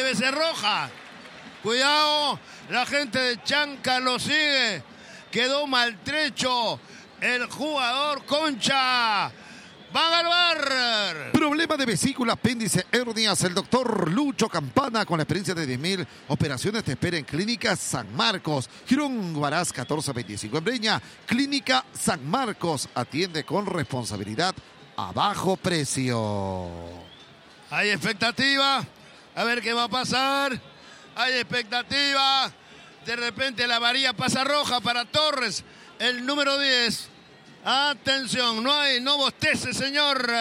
debe ser roja. Cuidado, la gente de Chanca lo sigue. Quedó maltrecho el jugador Concha. ¡Van al bar! Problema de vesícula, apéndice, hernias. El doctor Lucho Campana, con la experiencia de 10.000 operaciones, te espera en Clínica San Marcos. Girón Guaraz 1425 en Breña. Clínica San Marcos atiende con responsabilidad a bajo precio. Hay expectativa. A ver qué va a pasar. Hay expectativa. De repente la varilla pasa roja para Torres, el número 10. Atención, no bostece, señor.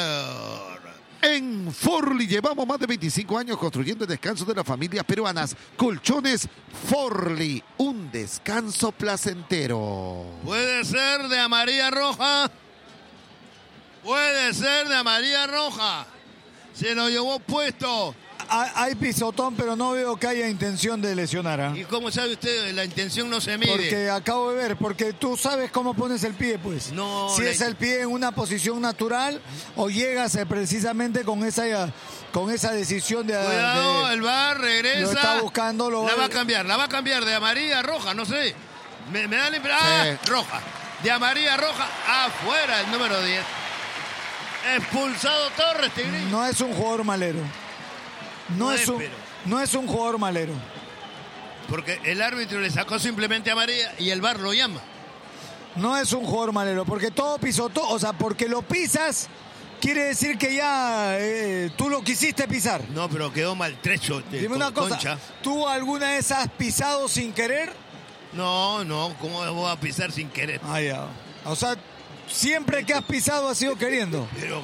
En Forli llevamos más de 25 años construyendo el descanso de las familias peruanas. Colchones Forli, un descanso placentero. Puede ser de amarilla roja. Puede ser de amarilla roja. Se lo llevó puesto. Hay pisotón, pero no veo que haya intención de lesionar. ¿Y cómo sabe usted? La intención no se mide. Porque acabo de ver, porque tú sabes cómo pones el pie, pues. No. Si es el pie en una posición natural o llegas precisamente con esa decisión de... Cuidado, el VAR regresa. Lo está buscando. La va a cambiar de amarilla a roja, no sé. Me da la impresión. Sí. Roja. De amarilla a roja, afuera el número 10. Expulsado Torres, Tigrillo. No es un jugador malero. No es un jugador malero. Porque el árbitro le sacó simplemente amarilla y el VAR lo llama. No es un jugador malero, porque todo pisotó, o sea, porque lo pisas, quiere decir que ya tú lo quisiste pisar. No, pero quedó maltrecho. Dime una cosa, Concha. ¿tú alguna vez has pisado sin querer? No, ¿cómo voy a pisar sin querer? Ah, ya. O sea, siempre que has pisado has sido queriendo. Pero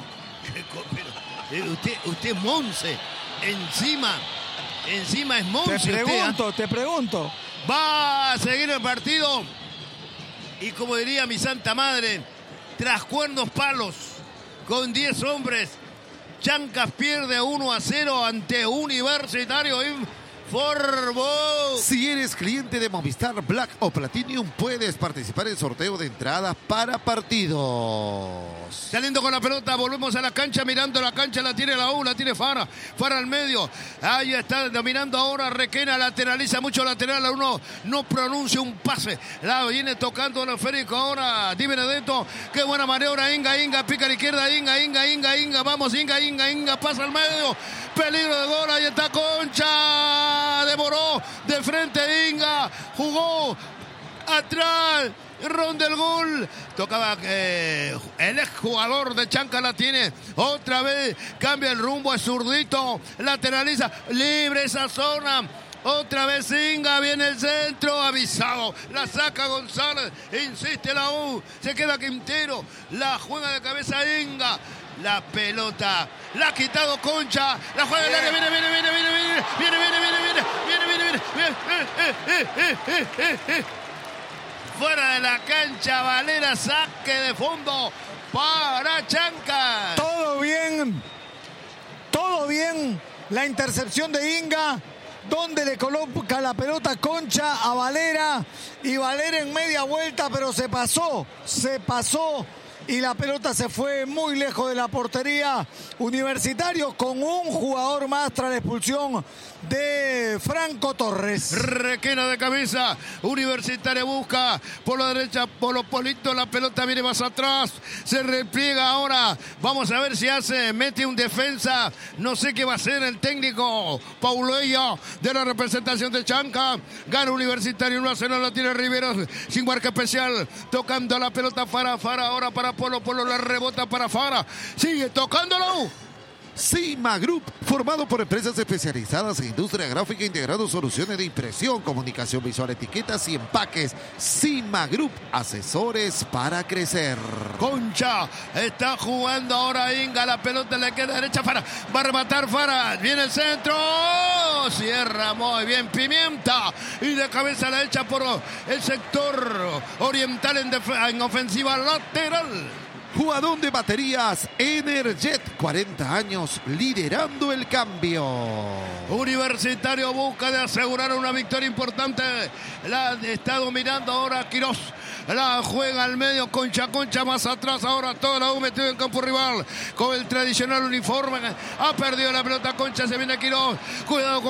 usted es Monse. Encima es Monse. Te pregunto. Va a seguir el partido. Y como diría mi santa madre, tras cuernos palos, con 10 hombres, Chancas pierde 1-0 ante Universitario Informó. Si eres cliente de Movistar Black o Platinum, puedes participar en el sorteo de entradas para partidos. Saliendo con la pelota, volvemos a la cancha, mirando la cancha, la tiene la U, la tiene Fara al medio. Ahí está dominando ahora Requena, lateraliza mucho lateral, la uno no pronuncia un pase. La viene tocando el esférico ahora Di Benedetto. Qué buena maniobra, Inga, pica a la izquierda, Inga, vamos, Inga, pasa al medio. Peligro de gol, ahí está Concha. Devoró de frente Inga, jugó atrás. Ronda el gol. Tocaba el exjugador de Chanca, la tiene otra vez. Cambia el rumbo, es zurdito. Lateraliza. Libre esa zona. Otra vez Inga, viene el centro, avisado. La saca González. Insiste la U. Se queda Quintero. La juega de cabeza Inga. La pelota. La ha quitado Concha. La juega del área. Viene. Fuera de la cancha, Valera, saque de fondo para Chanca. Todo bien. La intercepción de Inga, donde le coloca la pelota Concha a Valera. Y Valera en media vuelta, pero se pasó. Y la pelota se fue muy lejos de la portería. Universitario con un jugador más tras la expulsión de Franco Torres. Requena de cabeza. Universitario busca por la derecha, por los politos. La pelota viene más atrás. Se repliega ahora. Vamos a ver si mete un defensa. No sé qué va a hacer el técnico Paulo Ella de la representación de Chanca. Gana Universitario 1-0. La tiene Riveros sin marca especial. Tocando la pelota Fara ahora para Polo la rebota para Fara. Sigue tocándolo. Cima Group, formado por empresas especializadas en industria gráfica, integrando soluciones de impresión, comunicación visual, etiquetas y empaques. Cima Group, asesores para crecer. Concha está jugando ahora Inga, la pelota le queda derecha, Fara va a rematar Fara, viene el centro, cierra muy bien Pimienta y de cabeza la echa por el sector oriental en ofensiva lateral. Jugador de baterías Energet, 40 años liderando el cambio. Universitario busca de asegurar una victoria importante. La está dominando ahora Quirós. La juega al medio, Concha más atrás. Ahora toda la U metido en campo rival con el tradicional uniforme. Ha perdido la pelota Concha, se viene Quirós. Cuidado con